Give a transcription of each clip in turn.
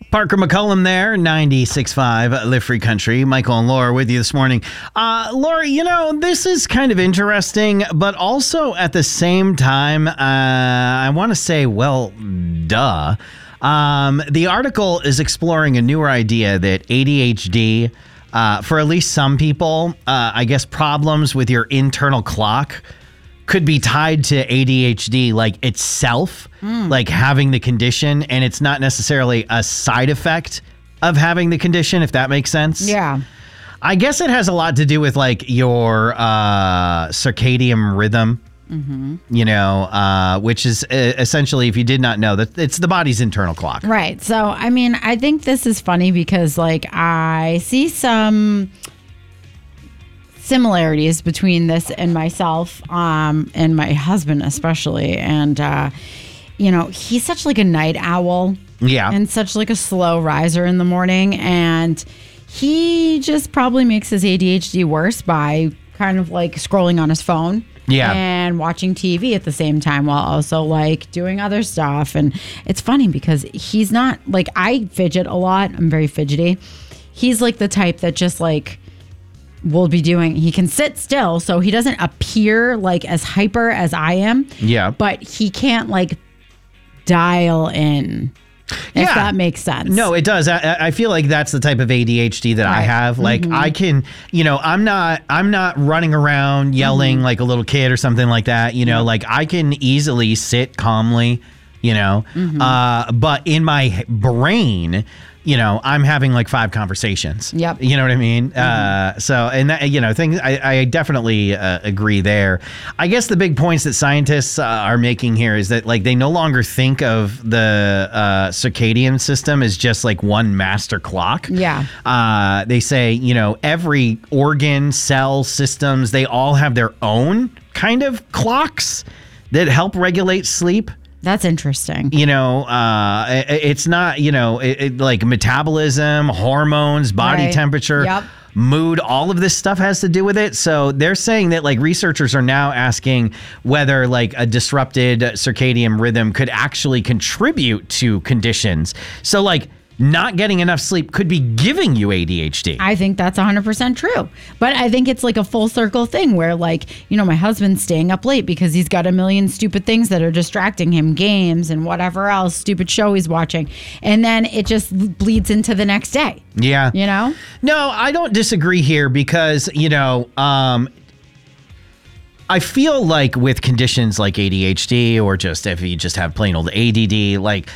Parker McCullum there, 96.5 Live Free Country. Michael and Laura with you this morning. Laura, this is kind of interesting, but also at the same time, I want to say, well, duh. The article is exploring a newer idea that ADHD, for at least some people, I guess problems with your internal clock could be tied to ADHD like itself, like having the condition, and it's not necessarily a side effect of having the condition, if that makes sense. Yeah. I guess it has a lot to do with like your circadian rhythm, which is essentially, if you did not know, that it's the body's internal clock. Right. So, I think this is funny because I see some similarities between this and myself, and my husband especially. And, he's such like a night owl. Yeah. And such like a slow riser in the morning. And he just probably makes his ADHD worse by kind of like scrolling on his phone. Yeah. And watching TV at the same time while also like doing other stuff. And it's funny because he's not like, I fidget a lot. I'm very fidgety. He's like the type that just like will be doing, he can sit still, so he doesn't appear like as hyper as I am. Yeah. But he can't like dial in, if that makes sense. No, it does. I feel like that's the type of ADHD that I have. Like I can, I'm not running around yelling like a little kid or something like that. Like I can easily sit calmly, but in my brain, I'm having like 5 conversations. Yep. You know what I mean? So, and that, things, I definitely agree there. I guess the big points that scientists are making here is that like they no longer think of the circadian system as just like one master clock. Yeah. They say, every organ, cell, systems, they all have their own kind of clocks that help regulate sleep. That's interesting. It's not, like metabolism, hormones, body temperature, mood, all of this stuff has to do with it. So they're saying that like researchers are now asking whether like a disrupted circadian rhythm could actually contribute to conditions. So like not getting enough sleep could be giving you ADHD. I think that's 100% true. But I think it's like a full circle thing where like, my husband's staying up late because he's got a million stupid things that are distracting him, games and whatever else, stupid show he's watching. And then it just bleeds into the next day. Yeah. No, I don't disagree here because, I feel like with conditions like ADHD or just if you just have plain old ADD, like,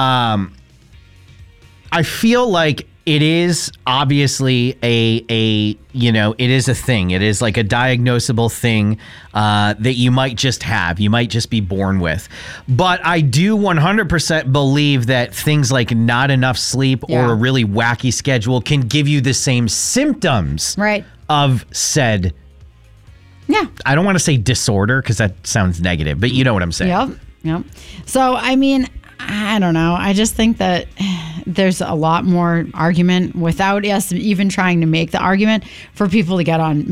I feel like it is obviously it is a thing. It is like a diagnosable thing that you might just have. You might just be born with. But I do 100% believe that things like not enough sleep or a really wacky schedule can give you the same symptoms of said. Yeah. I don't want to say disorder because that sounds negative, but you know what I'm saying. Yep. So, I don't know. I just think that there's a lot more argument without us even trying to make the argument for people to get on